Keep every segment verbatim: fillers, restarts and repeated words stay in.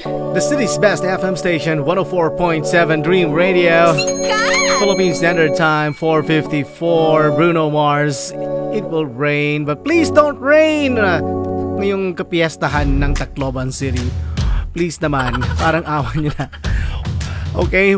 The city's best F M station, one oh four point seven Dream Radio. Philippine Standard Time, four fifty-four. Bruno Mars, It Will Rain, but please don't rain. Ngayong kapiestahan ng Tacloban City. Please naman, parang awan nyo na. Okay?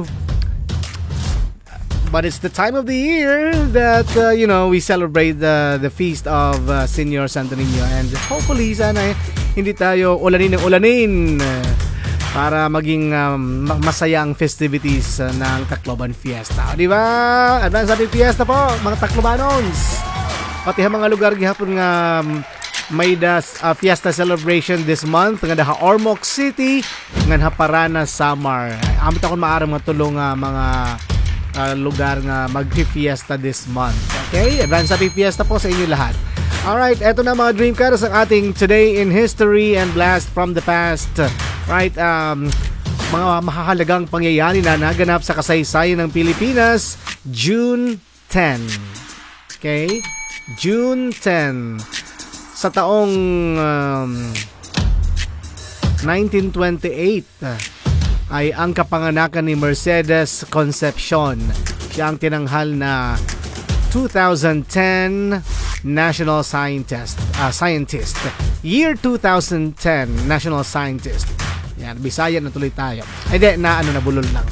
But it's the time of the year that, uh, you know, we celebrate the, the feast of uh, Señor Santo Niño. And hopefully, sana eh, hindi tayo ulanin ng ulanin uh, para maging um, masaya ang festivities uh, ng Tacloban Fiesta. Di ba? Advance Happy Fiesta po, mga Taclobanons. Pati ang mga lugar gihapon nga um, may da uh, fiesta celebration this month nga daha Ormoc City nga Haparana Samar. Amit ako maarang matulong uh, mga uh, lugar nga mag-fiesta this month. Okay? Advance Happy Fiesta po sa inyo lahat. Alright, eto na mga Dream Cars ang ating Today in History and Blast from the Past. Right, um, mga mahahalagang pangyayari na naganap sa kasaysayan ng Pilipinas, June tenth. Okay? June tenth. Sa taong um, nineteen twenty-eight ay ang kapanganakan ni Mercedes Concepcion. Siya ang tinanghal na two thousand ten National Scientist. Uh, scientist. Year two thousand ten National Scientist. Yan, Bisaya na tuloy tayo. Ay, di, na ano na bulol lang.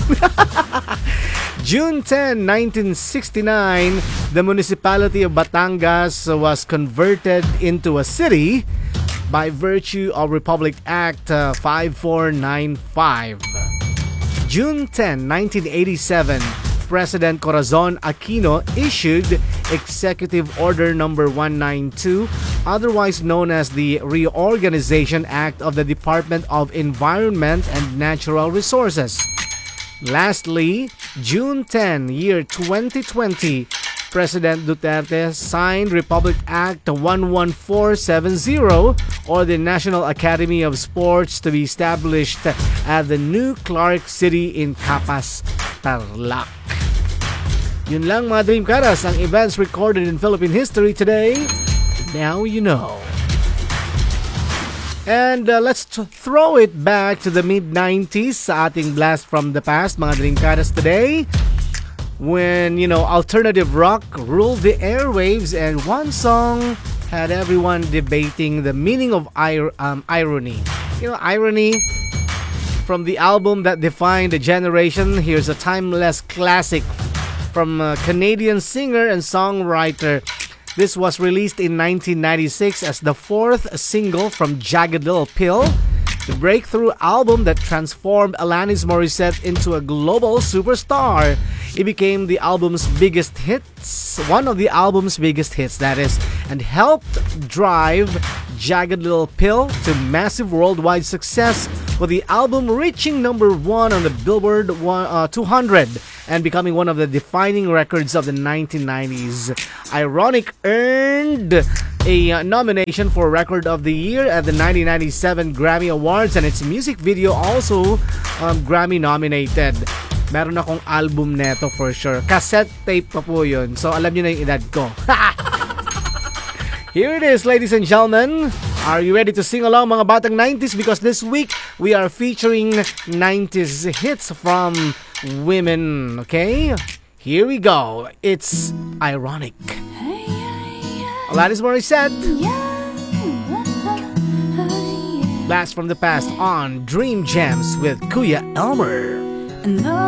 June tenth, nineteen sixty-nine, the municipality of Batangas was converted into a city by virtue of Republic Act uh, five four nine five. June tenth, nineteen eighty-seven, President Corazon Aquino issued Executive Order number one ninety-two, otherwise known as the Reorganization Act of the Department of Environment and Natural Resources. Lastly, June tenth, year twenty twenty, President Duterte signed Republic Act one one four seven zero, or the National Academy of Sports, to be established at the new Clark City in Capas, Tarlac. Yun lang mga Dream Caras, ang events recorded in Philippine history today. Now you know. And uh, let's t- throw it back to the mid nineties sa ating blast from the past, mga Dream Caras today. When, you know, alternative rock ruled the airwaves and one song had everyone debating the meaning of ir- um, irony. You know, irony from the album that defined a generation. Here's a timeless classic from a Canadian singer and songwriter. This was released in nineteen ninety-six as the fourth single from Jagged Little Pill, the breakthrough album that transformed Alanis Morissette into a global superstar. It became the album's biggest hits, one of the album's biggest hits, that is, and helped drive Jagged Little Pill to massive worldwide success, with the album reaching number one on the Billboard two hundred and becoming one of the defining records of the nineteen nineties. Ironic earned a uh, nomination for Record of the Year at the nineteen ninety-seven Grammy Awards, and its music video also um, Grammy nominated. Meron akong album neto for sure. Cassette tape pa po yun. So alam niyo na yung edad ko. Here it is, ladies and gentlemen. Are you ready to sing along, mga batang nineties? Because this week we are featuring nineties hits from women. Okay? Here we go. It's Ironic. Alanis Morissette. Blast from the Past on Dream Gems with Kuya Elmer.